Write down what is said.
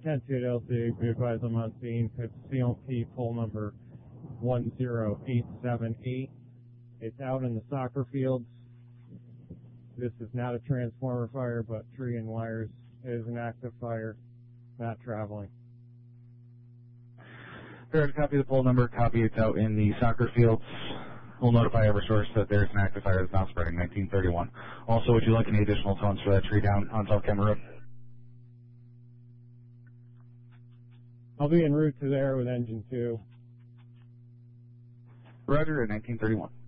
10-2 LC, be advised I'm on scene. It's CLP pole number 10878. It's out in the soccer fields. This is not a transformer fire, but tree and wires. It is an active fire, not traveling. Fair to copy the pole number, copy it's out in the soccer fields. We'll notify Eversource that there's an active fire that's now spreading, 1931. Also, would you like any additional tones for that tree down on South Cameron Road? I'll be en route to there with engine 2. Roger, at 1931.